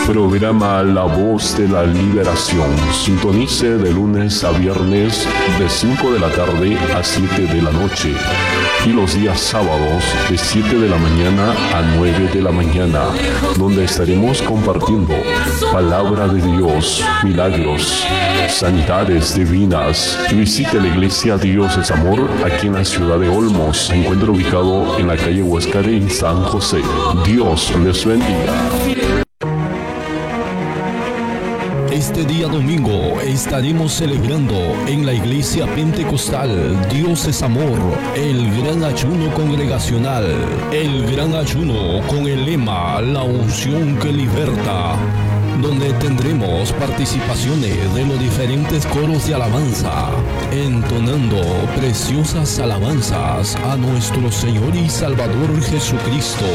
Programa La Voz de la Liberación. Sintonice de lunes a viernes de 5 de la tarde a 7 de la noche y los días sábados de 7 de la mañana a 9 de la mañana, donde estaremos compartiendo palabra de Dios, milagros, sanidades divinas. Visite la iglesia Dios es Amor aquí en la ciudad de Olmos. Se encuentra ubicado en la calle Huáscar en San José. Dios les bendiga. Este día domingo estaremos celebrando en la iglesia pentecostal Dios es Amor el gran ayuno congregacional, el gran ayuno con el lema La unción que liberta, donde tendremos participaciones de los diferentes coros de alabanza, entonando preciosas alabanzas a nuestro Señor y Salvador Jesucristo.